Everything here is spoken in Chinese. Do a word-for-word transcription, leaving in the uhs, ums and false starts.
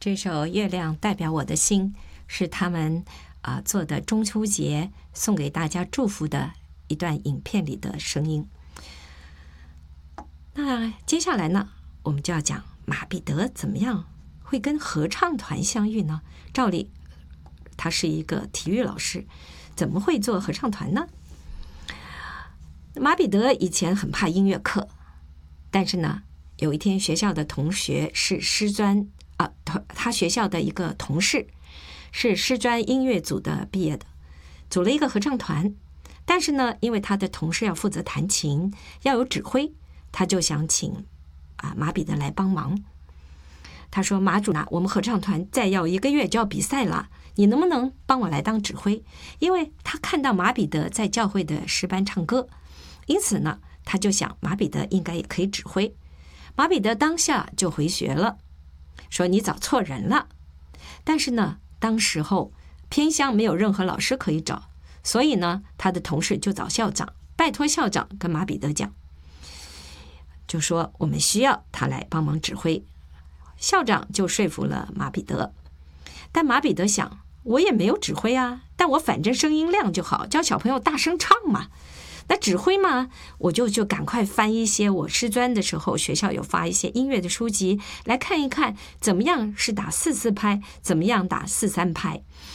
这首《月亮代表我的心》是他们啊、呃、做的中秋节送给大家祝福的一段影片里的声音。那接下来呢，我们就要讲马彼得怎么样会跟合唱团相遇呢？照理他是一个体育老师，怎么会做合唱团呢？马彼得以前很怕音乐课，但是呢，有一天学校的同学是师专啊，他学校的一个同事是师专音乐组的毕业的，组了一个合唱团。但是呢，因为他的同事要负责弹琴，要有指挥，他就想请啊马彼得来帮忙。他说：“马主啊，我们合唱团再要一个月就要比赛了，你能不能帮我来当指挥？”因为他看到马彼得在教会的诗班唱歌，因此呢，他就想马彼得应该也可以指挥。马彼得当下就回绝了，说：“你找错人了。”但是呢，当时候偏乡没有任何老师可以找，所以呢，他的同事就找校长，拜托校长跟马彼得讲，就说我们需要他来帮忙指挥。校长就说服了马彼得，但马彼得想，我也没有指挥啊，但我反正声音亮就好，叫小朋友大声唱嘛。那指挥嘛，我就就赶快翻一些我师专的时候学校有发一些音乐的书籍来看一看，怎么样是打四四拍，怎么样打四三拍。